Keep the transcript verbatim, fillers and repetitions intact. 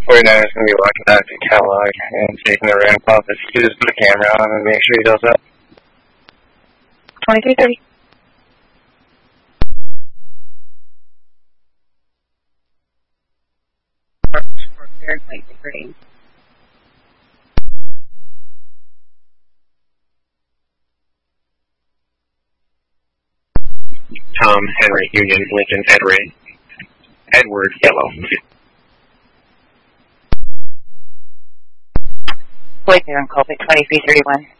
forty-nine is going to be walking back to Kellogg and taking the ramp off. If you just put a camera on and make sure he does that. twenty-three thirty. Tom, Henry, Union, Lincoln, Edward, Edward, Yellow. Wait there on call pick twenty-three thirty-one.